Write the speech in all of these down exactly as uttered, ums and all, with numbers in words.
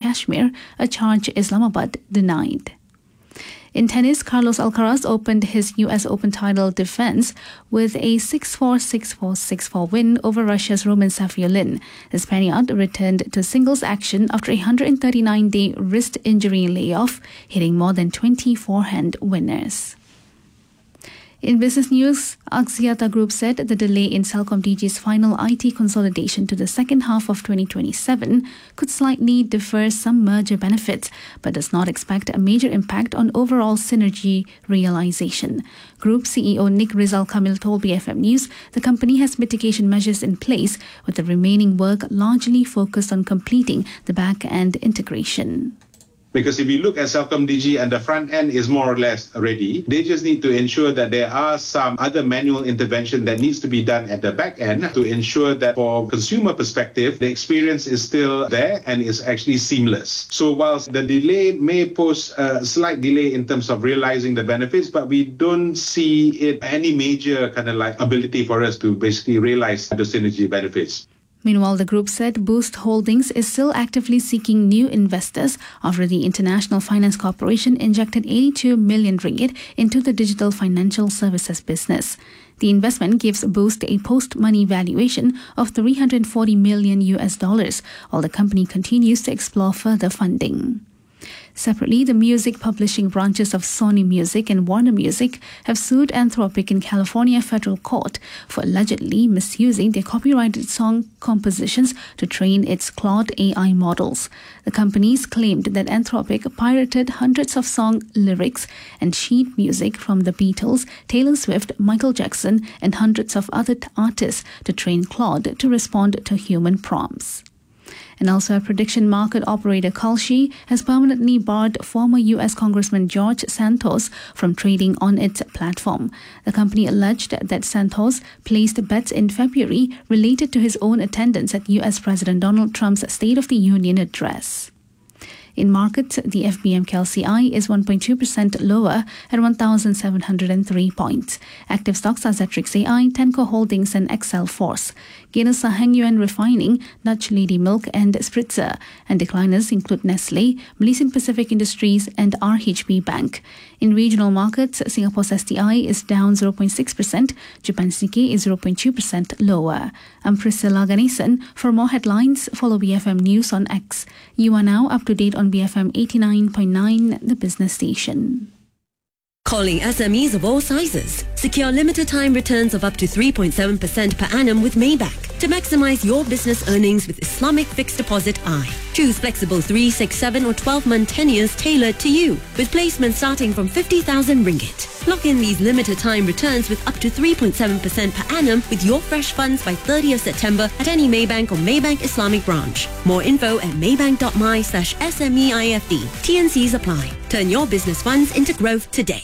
Kashmir, a charge Islamabad denied. In tennis, Carlos Alcaraz opened his U S Open title defense with a six four, six four, six four win over Russia's Roman Safiullin. The Spaniard returned to singles action after a one hundred thirty-nine day wrist injury layoff, hitting more than twenty forehand winners. In business news, Axiata Group said the delay in CelcomDigi's final I T consolidation to the second half of twenty twenty-seven could slightly defer some merger benefits, but does not expect a major impact on overall synergy realization. Group C E O Nick Rizal Kamil told B F M News the company has mitigation measures in place, with the remaining work largely focused on completing the back-end integration. Because if you look at CelcomDigi and the front end is more or less ready, they just need to ensure that there are some other manual intervention that needs to be done at the back end to ensure that for consumer perspective, the experience is still there and is actually seamless. So whilst the delay may pose a slight delay in terms of realizing the benefits, but we don't see it any major kind of like ability for us to basically realize the synergy benefits. Meanwhile, the group said Boost Holdings is still actively seeking new investors after the International Finance Corporation injected eighty-two million ringgit into the digital financial services business. The investment gives Boost a post-money valuation of three hundred forty million U S dollars, while the company continues to explore further funding. Separately, the music publishing branches of Sony Music and Warner Music have sued Anthropic in California federal court for allegedly misusing their copyrighted song compositions to train its Claude A I models. The companies claimed that Anthropic pirated hundreds of song lyrics and sheet music from the Beatles, Taylor Swift, Michael Jackson, and hundreds of other artists to train Claude to respond to human prompts. And also, a prediction market operator Kalshi has permanently barred former U S Congressman George Santos from trading on its platform. The company alleged that Santos placed bets in February related to his own attendance at U S President Donald Trump's State of the Union address. In markets, the F B M K L C I is one point two percent lower at one thousand seven hundred three points. Active stocks are Zetrix A I, Tenco Holdings and Excel Force. Gainers are Heng Yuan Refining, Dutch Lady Milk and Spritzer. And decliners include Nestle, Malaysian Pacific Industries and R H B Bank. In regional markets, Singapore's S T I is down zero point six percent, Japan's Nikkei is zero point two percent lower. I'm Priscilla Ganesan. For more headlines, follow B F M News on X. You are now up to date on B F M eighty-nine point nine, the business station. Calling S M Es of all sizes. Secure limited time returns of up to three point seven percent per annum with Maybank to maximize your business earnings with Islamic Fixed Deposit I. Choose flexible three, six, seven or twelve month tenures tailored to you with placements starting from fifty thousand ringgit. Lock in these limited time returns with up to three point seven percent per annum with your fresh funds by thirtieth September at any Maybank or Maybank Islamic branch. More info at maybank.my slash SMEIFD. T N Cs apply. Turn your business funds into growth today.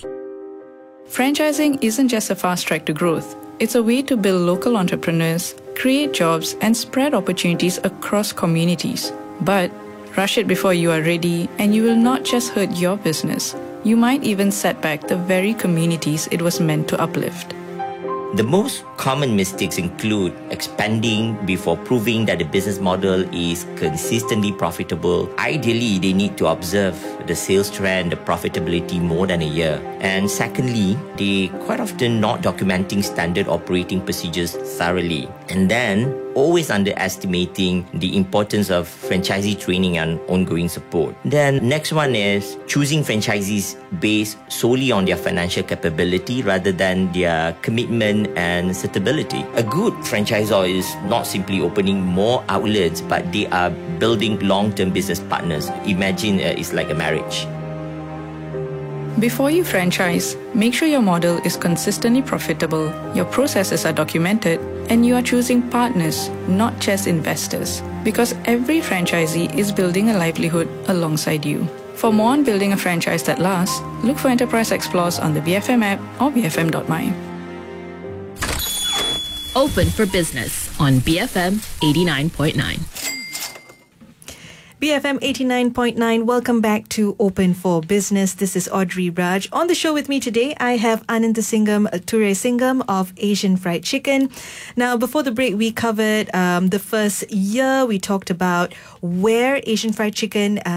Franchising isn't just a fast track to growth. It's a way to build local entrepreneurs, create jobs, and spread opportunities across communities. But rush it before you are ready, and you will not just hurt your business. You might even set back the very communities it was meant to uplift. The most common mistakes include expanding before proving that the business model is consistently profitable. Ideally, they need to observe the sales trend, the profitability more than a year. And secondly, they quite often not documenting standard operating procedures thoroughly. And then always underestimating the importance of franchisee training and ongoing support. Then next one is choosing franchisees based solely on their financial capability rather than their commitment and suitability. A good franchisor is not simply opening more outlets, but they are building long-term business partners. Imagine uh, it's like a marriage. Before you franchise, make sure your model is consistently profitable, your processes are documented, and you are choosing partners, not just investors. Because every franchisee is building a livelihood alongside you. For more on building a franchise that lasts, look for Enterprise Explores on the B F M app or b f m dot my. Open for Business on B F M eighty-nine point nine. B F M eighty-nine point nine, welcome back to Open for Business. This is Audrey Raj. On the show with me today, I have Ananthasingam Thuresingham of Asian Fried Chicken. Now, before the break, we covered um, the first year. We talked about where Asian Fried Chicken uh,